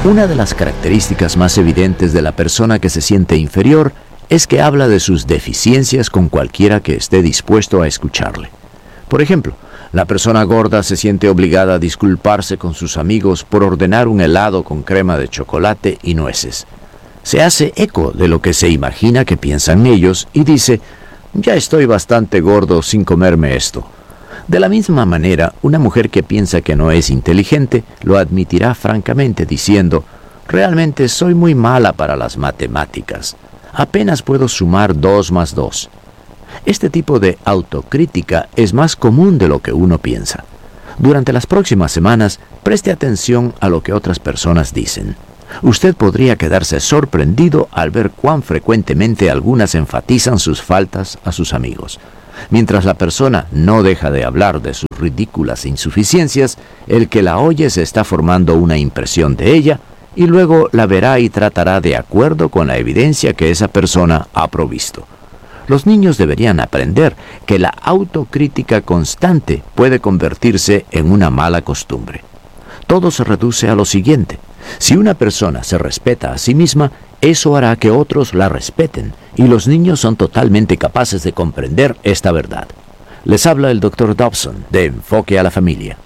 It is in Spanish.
Una de las características más evidentes de la persona que se siente inferior es que habla de sus deficiencias con cualquiera que esté dispuesto a escucharle. Por ejemplo, la persona gorda se siente obligada a disculparse con sus amigos por ordenar un helado con crema de chocolate y nueces. Se hace eco de lo que se imagina que piensan ellos y dice: ya estoy bastante gordo sin comerme esto. De la misma manera, una mujer que piensa que no es inteligente lo admitirá francamente diciendo: realmente soy muy mala para las matemáticas. Apenas puedo sumar 2 más 2. Este tipo de autocrítica es más común de lo que uno piensa. Durante las próximas semanas, preste atención a lo que otras personas dicen. Usted podría quedarse sorprendido al ver cuán frecuentemente algunas enfatizan sus faltas a sus amigos. Mientras la persona no deja de hablar de sus ridículas insuficiencias, el que la oye se está formando una impresión de ella y luego la verá y tratará de acuerdo con la evidencia que esa persona ha provisto. Los niños deberían aprender que la autocrítica constante puede convertirse en una mala costumbre. Todo se reduce a lo siguiente: si una persona se respeta a sí misma, eso hará que otros la respeten, y los niños son totalmente capaces de comprender esta verdad. Les habla el Dr. Dobson, de Enfoque a la Familia.